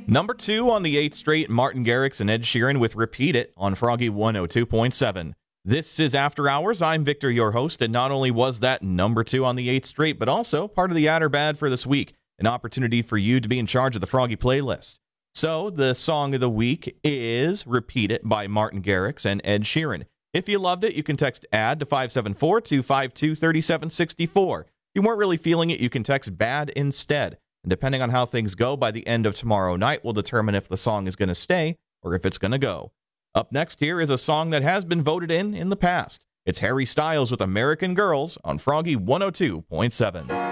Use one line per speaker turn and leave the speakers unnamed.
Number 2 on the 8th straight, Martin Garrix and Ed Sheeran with Repeat It on Froggy 102.7. This is After Hours. I'm Victor, your host, and not only was that number 2 on the 8th straight, but also part of the Add or Bad for this week, an opportunity for you to be in charge of the Froggy playlist. So, the song of the week is Repeat It by Martin Garrix and Ed Sheeran. If you loved it, you can text ADD to 574-252-3764. If you weren't really feeling it, you can text BAD instead. And depending on how things go, by the end of tomorrow night, we'll determine if the song is going to stay or if it's going to go. Up next here is a song that has been voted in the past. It's Harry Styles with American Girls on Froggy 102.7.